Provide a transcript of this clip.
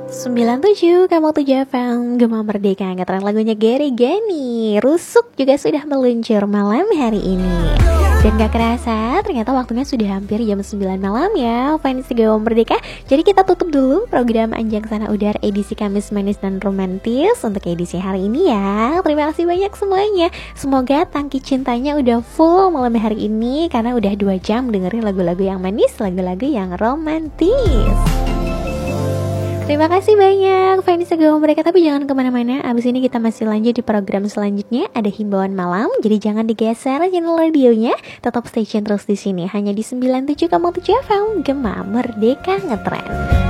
97 kamu 7 FM Gema Merdeka, ngetren lagunya Gary Gani. Rusuk juga sudah meluncur malam hari ini. Dan gak kerasa ternyata waktunya sudah hampir jam 9 malam ya fans Gema Merdeka. Jadi kita tutup dulu program Anjang Sana Udar edisi Kamis Manis dan Romantis untuk edisi hari ini ya. Terima kasih banyak semuanya. Semoga tangki cintanya udah full malam hari ini, karena udah 2 jam dengerin lagu-lagu yang manis, lagu-lagu yang romantis. Terima kasih banyak fans Gema Merdeka, tapi jangan kemana-mana. Abis ini kita masih lanjut di program selanjutnya, ada himbauan malam. Jadi jangan digeser channel radionya, tetap stay tune terus di sini hanya di 97,7 FM Gema Merdeka Ngetren.